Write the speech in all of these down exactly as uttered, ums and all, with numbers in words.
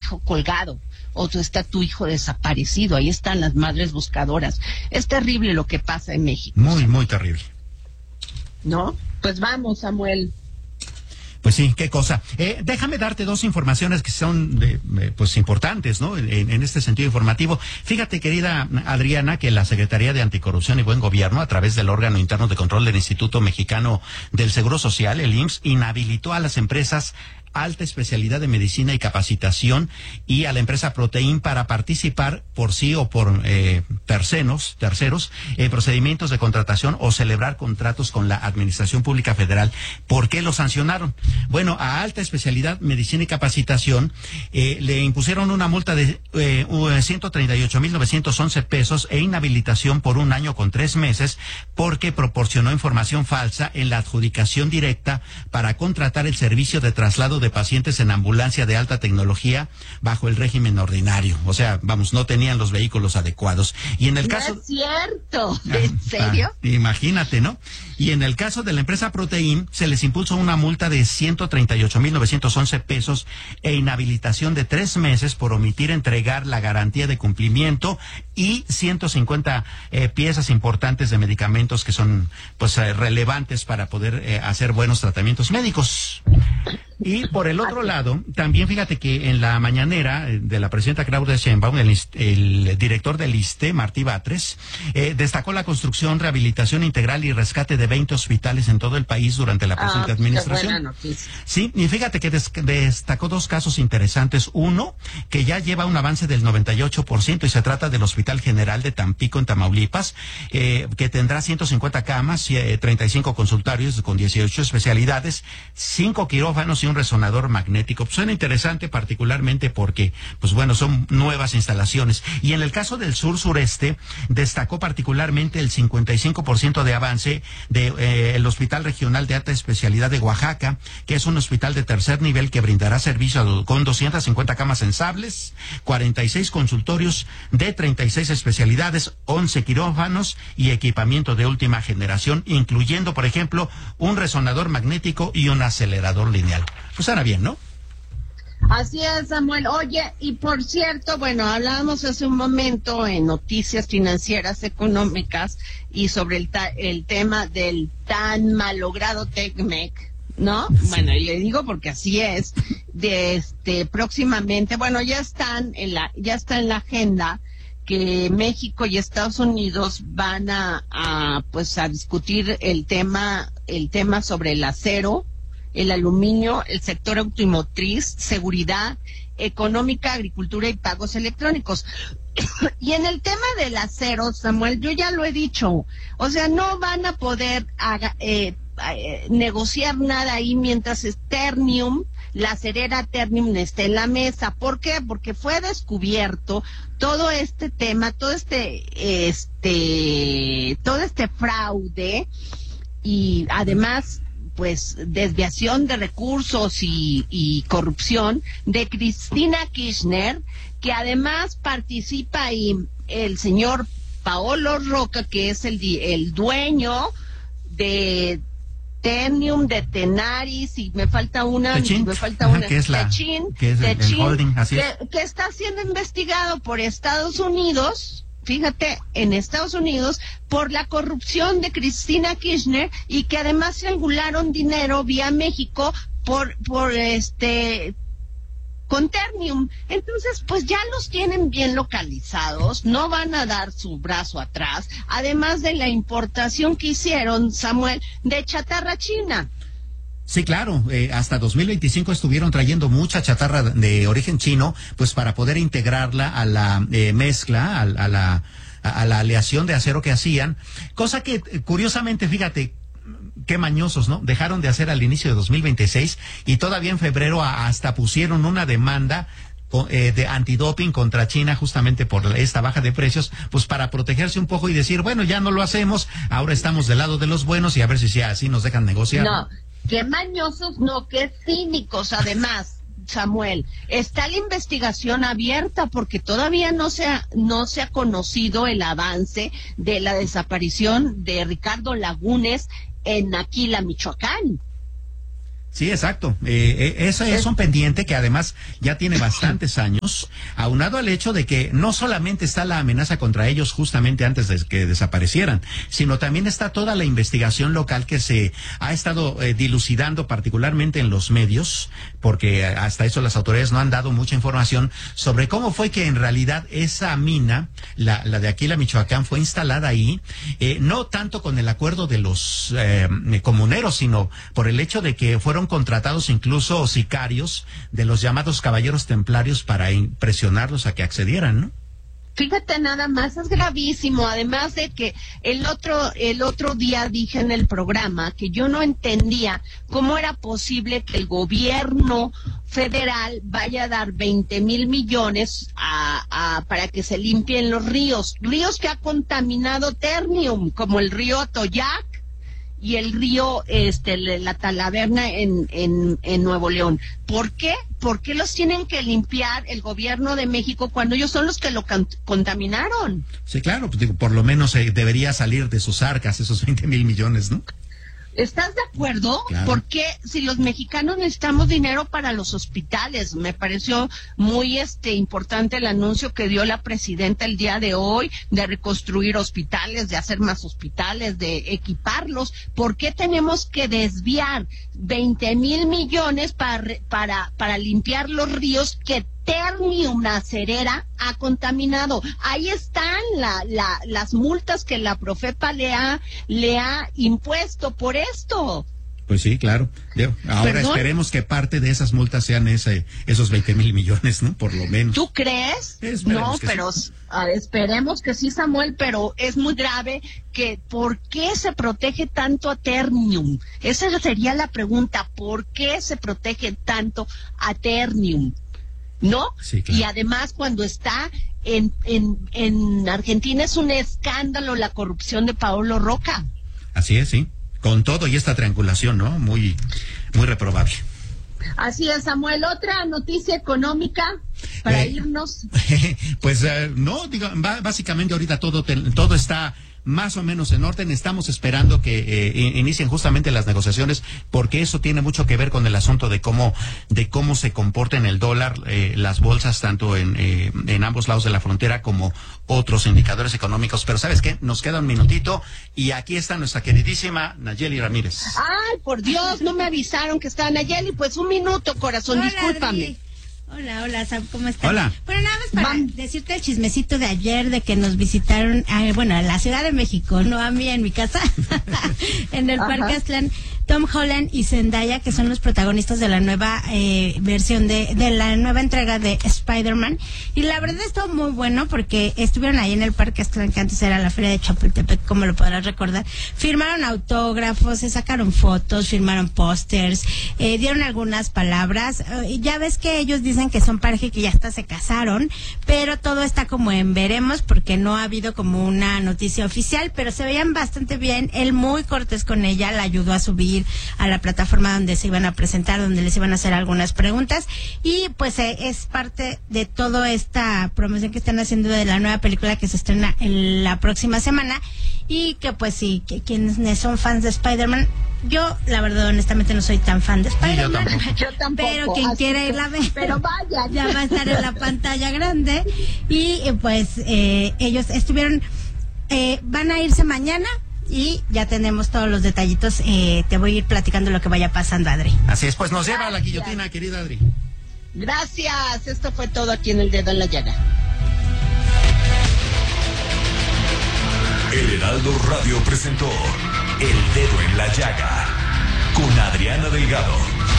hijo colgado o está tu hijo desaparecido. Ahí están las madres buscadoras. Es terrible lo que pasa en México. Muy, muy terrible. ¿No? Pues vamos, Samuel. Pues sí, qué cosa. Eh, déjame darte dos informaciones que son de, eh, pues importantes, ¿no? En, en este sentido informativo. Fíjate, querida Adriana, que la Secretaría de Anticorrupción y Buen Gobierno, a través del órgano interno de control del Instituto Mexicano del Seguro Social, el I M S S, inhabilitó a las empresas Alta Especialidad de Medicina y Capacitación y a la empresa Protein para participar por sí o por eh, terceros, terceros eh, procedimientos de contratación o celebrar contratos con la Administración Pública Federal. ¿Por qué lo sancionaron? Bueno, a Alta Especialidad Medicina y Capacitación eh, le impusieron una multa de eh, ciento treinta y ocho mil novecientos once pesos e inhabilitación por un año con tres meses porque proporcionó información falsa en la adjudicación directa para contratar el servicio de traslado de pacientes en ambulancia de alta tecnología bajo el régimen ordinario. O sea, vamos, no tenían los vehículos adecuados. Y en el no caso... es cierto. ¿En serio? Ah, imagínate, ¿no? Y en el caso de la empresa Protein, se les impuso una multa de ciento treinta y ocho mil novecientos once pesos e inhabilitación de tres meses por omitir entregar la garantía de cumplimiento y ciento cincuenta eh, piezas importantes de medicamentos que son, pues, eh, relevantes para poder eh, hacer buenos tratamientos médicos. Y por el otro lado, también fíjate que en la mañanera de la presidenta Claudia Sheinbaum, el, el director del ISSSTE, Martí Batres, eh, destacó la construcción, rehabilitación integral y rescate de veinte hospitales en todo el país durante la presente ah, administración. Qué buena noticia. Sí, y fíjate que des, destacó dos casos interesantes. Uno, que ya lleva un avance del noventa y ocho por ciento y se trata del Hospital General de Tampico, en Tamaulipas, eh, que tendrá ciento cincuenta camas, eh, treinta y cinco consultorios con dieciocho especialidades, cinco quirófanos y un resonador magnético. Pues suena interesante, particularmente porque, pues bueno, son nuevas instalaciones. Y en el caso del sur sureste, destacó particularmente el cincuenta y cinco por ciento de avance de eh, el Hospital Regional de Alta Especialidad de Oaxaca, que es un hospital de tercer nivel que brindará servicio con doscientas cincuenta camas sensibles, cuarenta y seis consultorios de treinta y seis especialidades, once quirófanos y equipamiento de última generación, incluyendo, por ejemplo, un resonador magnético y un acelerador lineal. Pues suena bien, ¿no? Así es, Samuel. Oye, y por cierto, bueno, hablábamos hace un momento en Noticias Financieras Económicas y sobre el, ta el tema del tan malogrado TECMEC, ¿no? Sí. Bueno, y le digo porque así es. De este próximamente, bueno, ya están en la, ya está en la agenda que México y Estados Unidos van a, a pues a discutir el tema, el tema sobre el acero, el aluminio, el sector automotriz, seguridad económica, agricultura y pagos electrónicos. Y en el tema del acero, Samuel, yo ya lo he dicho, o sea, no van a poder haga, eh, eh, negociar nada ahí mientras Ternium, la acerera Ternium, esté en la mesa. ¿Por qué? Porque fue descubierto todo este tema, todo este, este, todo este fraude y además pues desviación de recursos y, y corrupción de Cristina Kirchner, que además participa ahí el señor Paolo Roca, que es el, el dueño de Ternium, de Tenaris, y me falta una, Techint, me falta una, que es la, Techint, que es el, Techint, el holding, así que, es. que está siendo investigado por Estados Unidos. Fíjate, en Estados Unidos, por la corrupción de Cristina Kirchner y que además se angularon dinero vía México por, por este, con Ternium. Entonces, pues ya los tienen bien localizados, no van a dar su brazo atrás, además de la importación que hicieron, Samuel, de chatarra china. Sí, claro, eh, hasta dos mil veinticinco estuvieron trayendo mucha chatarra de origen chino, pues para poder integrarla a la eh, mezcla, a, a la a, a la aleación de acero que hacían, cosa que curiosamente, fíjate, qué mañosos, ¿no? Dejaron de hacer al inicio de dos mil veintiséis y todavía en febrero a, hasta pusieron una demanda eh, de antidoping contra China justamente por esta baja de precios, pues para protegerse un poco y decir, bueno, ya no lo hacemos, ahora estamos del lado de los buenos y a ver si sí, así nos dejan negociar. No. Qué mañosos, no, qué cínicos. Además, Samuel, está la investigación abierta porque todavía no se ha, no se ha conocido el avance de la desaparición de Ricardo Lagunes en Aquila, Michoacán. Sí, exacto. Eh, eh, eso es un pendiente que además ya tiene bastantes años, aunado al hecho de que no solamente está la amenaza contra ellos justamente antes de que desaparecieran, sino también está toda la investigación local que se ha estado eh, dilucidando particularmente en los medios, porque hasta eso las autoridades no han dado mucha información sobre cómo fue que en realidad esa mina, la, la de Aquila, Michoacán, fue instalada ahí, eh, no tanto con el acuerdo de los eh, comuneros, sino por el hecho de que fueron contratados incluso sicarios de los llamados caballeros templarios para impresionarlos a que accedieran, ¿no? Fíjate nada más, es gravísimo, además de que el otro, el otro día dije en el programa que yo no entendía cómo era posible que el gobierno federal vaya a dar veinte mil millones a, a, para que se limpien los ríos, ríos que ha contaminado Ternium, como el río Atoyac y el río, este, la Talaverna en, en, en Nuevo León. ¿Por qué? ¿Por qué los tienen que limpiar el gobierno de México cuando ellos son los que lo can- contaminaron? Sí, claro, pues digo, por lo menos eh, debería salir de sus arcas esos veinte mil millones, ¿no? ¿Estás de acuerdo? Claro. Porque si los mexicanos necesitamos dinero para los hospitales, me pareció muy este importante el anuncio que dio la presidenta el día de hoy de reconstruir hospitales, de hacer más hospitales, de equiparlos. ¿Por qué tenemos que desviar veinte mil millones para, para, para limpiar los ríos que Ternium, la cerera, ha contaminado? Ahí están la, la, las multas que la Profepa le ha, le ha impuesto por esto. Pues sí, claro. Ahora ¿Perdón? Esperemos que parte de esas multas sean ese, esos veinte mil millones, ¿no? Por lo menos. ¿Tú crees? Esperemos no, pero sí. uh, esperemos que sí, Samuel, pero es muy grave que ¿por qué se protege tanto a Ternium? Esa sería la pregunta. ¿Por qué se protege tanto a Ternium? ¿No? Sí, claro. Y además cuando está en, en, en Argentina es un escándalo la corrupción de Paolo Roca. Así es, sí. Con todo y esta triangulación, ¿no? Muy, muy reprobable. Así es, Samuel. ¿Otra noticia económica para eh, irnos? Pues uh, no, digo, básicamente ahorita todo, te, todo está más o menos en orden. Estamos esperando que eh, inicien justamente las negociaciones, porque eso tiene mucho que ver con el asunto de cómo de cómo se comporta en el dólar, eh, las bolsas tanto en eh, en ambos lados de la frontera como otros indicadores económicos. Pero ¿sabes qué? Nos queda un minutito y aquí está nuestra queridísima Nayeli Ramírez. Ay, por Dios, no me avisaron que estaba Nayeli. Pues un minuto, corazón, Hola, discúlpame. Adri. Hola, hola, Sam, ¿cómo estás? Hola. Bueno, nada más para Van. decirte el chismecito de ayer de que nos visitaron, eh, bueno, a la Ciudad de México, no a mí en mi casa, en el Ajá. Parque Aztlán, Tom Holland y Zendaya, que son los protagonistas de la nueva eh, versión de, de la nueva entrega de Spider-Man. Y la verdad estuvo muy bueno porque estuvieron ahí en el Parque Aztlán, que antes era la Feria de Chapultepec, como lo podrás recordar. Firmaron autógrafos, se sacaron fotos, firmaron pósters, eh, dieron algunas palabras. Eh, ya ves que ellos dicen que son pareja y que ya hasta se casaron, pero todo está como en veremos porque no ha habido como una noticia oficial, pero se veían bastante bien. Él muy cortés con ella, la ayudó a subir a la plataforma donde se iban a presentar, donde les iban a hacer algunas preguntas, y pues eh, es parte de toda esta promoción que están haciendo de la nueva película que se estrena en la próxima semana, y que pues sí, que quienes son fans de Spider-Man, yo la verdad honestamente no soy tan fan de Spider-Man, sí, yo, yo tampoco, pero quien quiera ir a ver, pero vaya, ya va a estar en la pantalla grande, y eh, pues eh, ellos estuvieron, eh, van a irse mañana. Y ya tenemos todos los detallitos. Eh, te voy a ir platicando lo que vaya pasando, Adri. Así es, pues nos lleva a la guillotina, querida Adri. Gracias. Esto fue todo aquí en El Dedo en la Llaga. El Heraldo Radio presentó El Dedo en la Llaga con Adriana Delgado.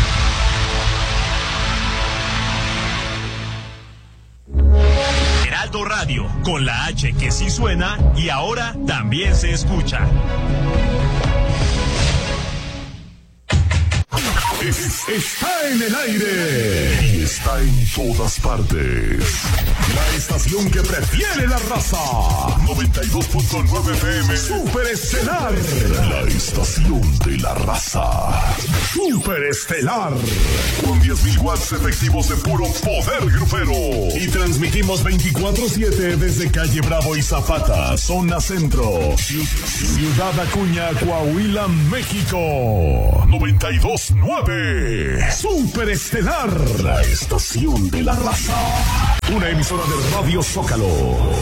Heraldo Radio, con la H que sí suena y ahora también se escucha. Es, está en el aire y está en todas partes. La estación que prefiere la raza. noventa y dos punto nueve F M. Super Estelar. La estación de la raza. Super Estelar. Con diez mil watts efectivos de puro poder grupero. Y transmitimos veinticuatro siete desde Calle Bravo y Zapata, zona centro. Ciudad Acuña, Coahuila, México. noventa y dos punto nueve. fue Super Estelar, la estación de la raza. Una emisora de Radio Zócalo.